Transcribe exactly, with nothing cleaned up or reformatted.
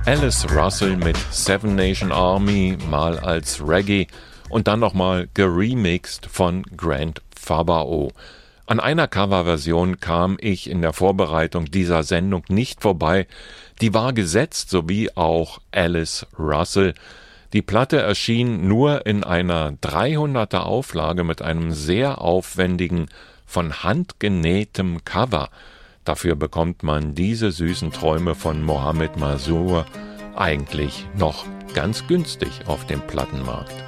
Alice Russell mit Seven Nation Army, mal als Reggae und dann nochmal geremixed von Grant Fabao. An einer Coverversion kam ich in der Vorbereitung dieser Sendung nicht vorbei. Die war gesetzt, sowie auch Alice Russell. Die Platte erschien nur in einer dreihunderter Auflage mit einem sehr aufwendigen, von Hand genähtem Cover. Dafür bekommt man diese süßen Träume von Mohamed Masur eigentlich noch ganz günstig auf dem Plattenmarkt.